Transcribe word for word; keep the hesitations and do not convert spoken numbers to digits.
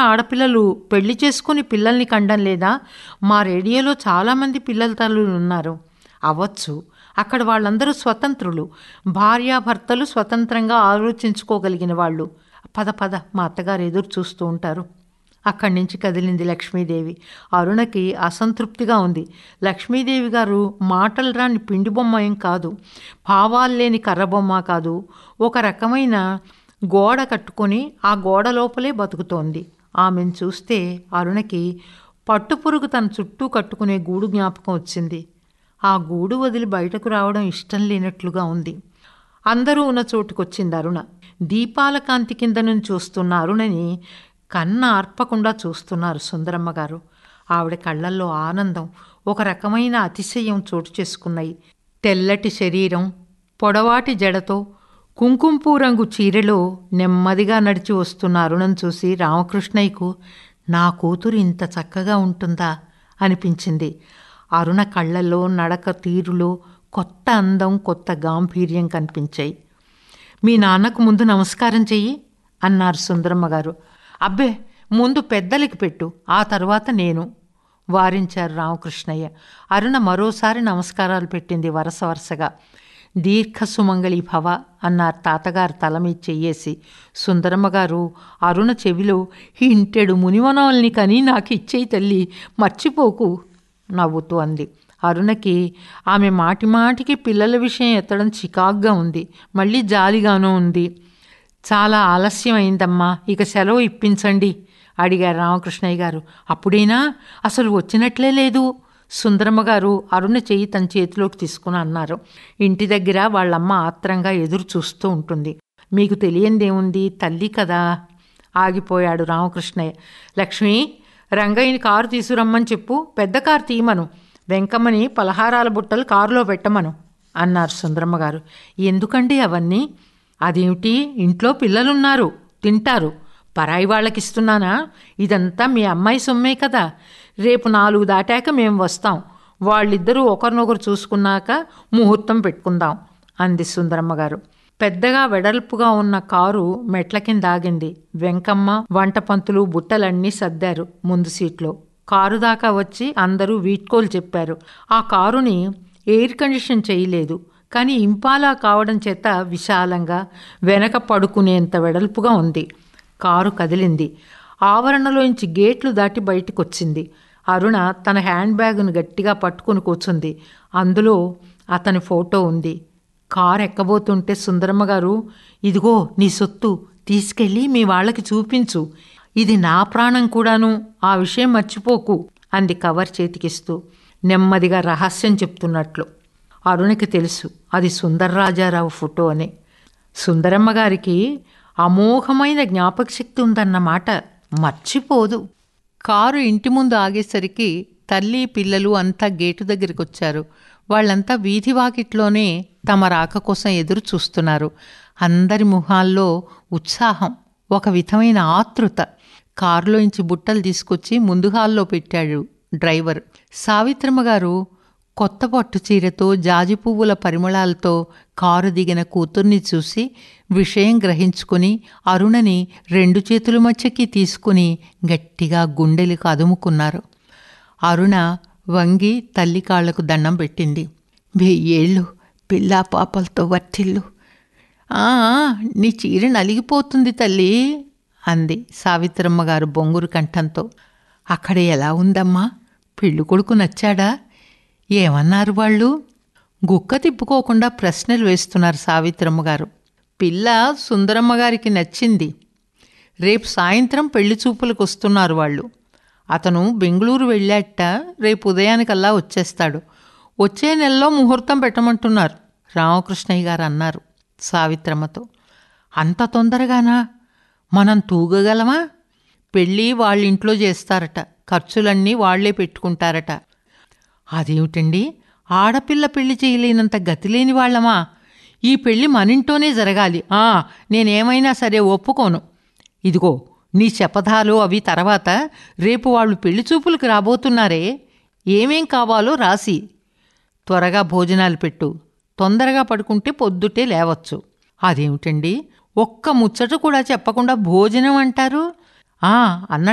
ఆడపిల్లలు పెళ్లి చేసుకుని పిల్లల్ని కండం లేదా? మా రేడియోలో చాలామంది పిల్లల తల్లులు ఉన్నారు. అవ్వచ్చు. అక్కడ వాళ్ళందరూ స్వతంత్రులు, భార్యాభర్తలు స్వతంత్రంగా ఆలోచించుకోగలిగిన వాళ్ళు. పద పద, మా అత్తగారు ఎదురు చూస్తూ ఉంటారు. అక్కడి నుంచి కదిలింది లక్ష్మీదేవి. అరుణకి అసంతృప్తిగా ఉంది. లక్ష్మీదేవి గారు మాటలు రాని పిండి బొమ్మ ఏం కాదు, భావాలు లేని కర్రబొమ్మ కాదు. ఒక రకమైన గోడ కట్టుకొని ఆ గోడ లోపలే బతుకుతోంది. ఆమెను చూస్తే అరుణకి పట్టుపురుగు తన చుట్టూ కట్టుకునే గూడు జ్ఞాపకం వచ్చింది. ఆ గూడు వదిలి బయటకు రావడం ఇష్టం లేనట్లుగా ఉంది. అందరూ ఉన్న చోటుకొచ్చింది అరుణ. దీపాల కాంతి కింద నుంచి చూస్తున్న అరుణని కన్న ఆర్పకుండా చూస్తున్నారు సుందరమ్మ గారు. ఆవిడ కళ్ళల్లో ఆనందం, ఒక రకమైన అతిశయం చోటు చేసుకున్నాయి. తెల్లటి శరీరం, పొడవాటి జడతో కుంకుంపు రంగు చీరెలో నెమ్మదిగా నడిచి వస్తున్న అరుణను చూసి రామకృష్ణయ్యకు నా కూతురు ఇంత చక్కగా ఉంటుందా అనిపించింది. అరుణ కళ్ళల్లో, నడక తీరులో కొత్త అందం, కొత్త గాంభీర్యం కనిపించాయి. మీ నాన్నకు ముందు నమస్కారం చెయ్యి అన్నారు సుందరమ్మ గారు. అబ్బే, ముందు పెద్దలకి పెట్టు, ఆ తర్వాత నేను వారించారు రామకృష్ణయ్య. అరుణ మరోసారి నమస్కారాలు పెట్టింది వరుస వరుసగా. దీర్ఘసుమంగళి భవ అన్నారు తాతగారు తల మీద చెయ్యేసి. సుందరమ్మ గారు అరుణ చెవిలో ఇంటెడు మునివనాల్ని కని నాకు ఇచ్చేయి తల్లి, మర్చిపోకు నవ్వుతూ అంది. అరుణకి ఆమె మాటి మాటికి పిల్లల విషయం ఎత్తడం చికాగ్గా ఉంది, మళ్ళీ జాలిగానూ ఉంది. చాలా ఆలస్యం అయిందమ్మా, ఇక సెలవు ఇప్పించండి అడిగారు రామకృష్ణయ్య గారు. అప్పుడైనా అసలు వచ్చినట్లే లేదు. సుందరమ్మ గారు అరుణ చెయ్యి తన చేతిలోకి తీసుకుని అన్నారు. ఇంటి దగ్గర వాళ్ళమ్మ ఆత్రంగా ఎదురు చూస్తూ ఉంటుంది. మీకు తెలియందేముంది, తల్లి కదా. ఆగిపోయాడు రామకృష్ణయ్య. లక్ష్మి, రంగయ్యని కారు తీసుకురమ్మని చెప్పు, పెద్ద కారు తీయమను, వెంకమ్మని పలహారాల బుట్టలు కారులో పెట్టమను అన్నారు సుందరమ్మ గారు. ఎందుకండి అవన్నీ? అదేమిటి, ఇంట్లో పిల్లలున్నారు, తింటారు, పరాయి వాళ్ళకిస్తున్నానా? ఇదంతా మీ అమ్మాయి సొమ్మే కదా. రేపు నాలుగు దాటాక మేము వస్తాం, వాళ్ళిద్దరూ ఒకరినొకరు చూసుకున్నాక ముహూర్తం పెట్టుకుందాం అంది సుందరమ్మ గారు. పెద్దగా వెడల్పుగా ఉన్న కారు మెట్ల కింద ఆగింది. వెంకమ్మ, వంట పంతులు బుట్టలన్నీ సర్దారు ముందు సీట్లో. కారు దాకా వచ్చి అందరూ వీడ్కోలు చెప్పారు. ఆ కారుని ఎయిర్ కండిషన్ చేయలేదు, కానీ ఇంపాలా కావడం చేత విశాలంగా వెనక పడుకునేంత వెడల్పుగా ఉంది. కారు కదిలింది. ఆవరణలోంచి గేట్లు దాటి బయటకు వచ్చింది. అరుణ తన హ్యాండ్ బ్యాగును గట్టిగా పట్టుకుని కూర్చుంది. అందులో అతని ఫోటో ఉంది. కారు ఎక్కబోతుంటే సుందరమ్మ గారు, ఇదిగో నీ సొత్తు, తీసుకెళ్ళి మీ వాళ్ళకి చూపించు, ఇది నా ప్రాణం కూడాను, ఆ విషయం మర్చిపోకు అంది కవర్ చేతికిస్తూ, నెమ్మదిగా రహస్యం చెప్తున్నట్లు. అరుణకి తెలుసు అది సుందర్రాజారావు ఫోటో అని. సుందరమ్మ గారికి అమోఘమైన జ్ఞాపకశక్తి ఉందన్నమాట, మర్చిపోదు. కారు ఇంటి ముందు ఆగేసరికి తల్లి పిల్లలు అంతా గేటు దగ్గరికి వచ్చారు. వాళ్ళంతా వీధి వాకిట్లోనే తమ రాక కోసం ఎదురు చూస్తున్నారు. అందరి ముఖాల్లో ఉత్సాహం, ఒక విధమైన ఆతృత. కారులోంచి బుట్టలు తీసుకొచ్చి ముందు హాల్లో పెట్టాడు డ్రైవర్. సావిత్రమ్మ గారు కొత్త పట్టు చీరతో, జాజి పువ్వుల పరిమళాలతో కారు దిగిన కూతుర్ని చూసి విషయం గ్రహించుకుని అరుణని రెండు చేతుల మధ్యకి తీసుకుని గట్టిగా గుండెలకు అదుముకున్నారు. అరుణ వంగి తల్లి కాళ్లకు దండం పెట్టింది. వెయ్యేళ్ళు పిల్లా పాపలతో వర్తిల్లు. ఆ నీ చీర నలిగిపోతుంది తల్లి అంది సావిత్రమ్మ గారు బొంగురు కంఠంతో. అక్కడ ఎలా ఉందమ్మా, పెళ్ళి కొడుకు నచ్చాడా? ఏమన్నారు వాళ్ళు? గుక్క తిప్పుకోకుండా ప్రశ్నలు వేస్తున్నారు సావిత్రమ్మ గారు. పిల్ల సుందరమ్మ గారికి నచ్చింది. రేపు సాయంత్రం పెళ్లి చూపులకు వస్తున్నారు వాళ్ళు. అతను బెంగళూరు వెళ్ళాట, రేపు ఉదయానికల్లా వచ్చేస్తాడు. వచ్చే నెలలో ముహూర్తం పెట్టమంటున్నారు రామకృష్ణయ్య గారు అన్నారు సావిత్రమ్మతో. అంత తొందరగానా? మనం తూగగలమా? పెళ్ళి వాళ్ళింట్లో చేస్తారట, ఖర్చులన్నీ వాళ్లే పెట్టుకుంటారట. అదేమిటండి, ఆడపిల్ల పెళ్లి చేయలేనంత గతిలేని వాళ్ళమా? ఈ పెళ్ళి మనింటోనే జరగాలి. ఆ నేనేమైనా సరే ఒప్పుకోను. ఇదిగో నీ శపథాలు అవి తర్వాత, రేపు వాళ్ళు పెళ్లి చూపులకు రాబోతున్నారే, ఏమేం కావాలో రాసి త్వరగా భోజనాలు పెట్టు. తొందరగా పడుకుంటే పొద్దుటే లేవచ్చు. అదేమిటండి, ఒక్క ముచ్చట కూడా చెప్పకుండా భోజనం అంటారు? ఆ అన్న